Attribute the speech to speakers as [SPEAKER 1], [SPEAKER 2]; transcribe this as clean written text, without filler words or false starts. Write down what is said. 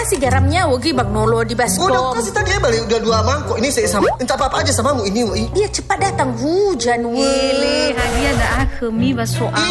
[SPEAKER 1] kasih garamnya, wagi Bang Nolo di baskom.
[SPEAKER 2] Udah kasih tadi balik, udah 2 mangkok. Ini saya sama, minta apa-apa aja samamu ini.
[SPEAKER 1] Dia cepat datang, hujan.
[SPEAKER 3] Ele, hadiah dah kami baso